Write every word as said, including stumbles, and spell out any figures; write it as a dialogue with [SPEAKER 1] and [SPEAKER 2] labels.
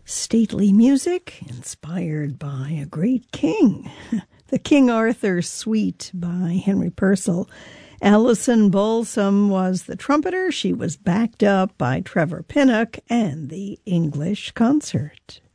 [SPEAKER 1] Stately music inspired by a great king. The King Arthur Suite by Henry Purcell. Alison Balsam was the trumpeter. She was backed up by Trevor Pinnock and the English Concert.